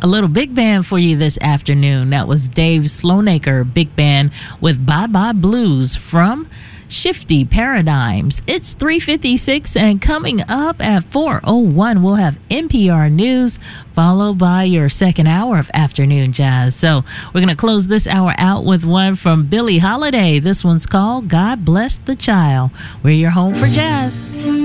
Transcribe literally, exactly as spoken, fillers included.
A little big band for you this afternoon. That was Dave Sloanaker Big Band with Bye Bye Blues from Shifty Paradigms. It's three fifty-six, and coming up at four oh one, we'll have N P R News, followed by your second hour of Afternoon Jazz. So we're going to close this hour out with one from Billie Holiday. This one's called God Bless the Child. We're your home for jazz.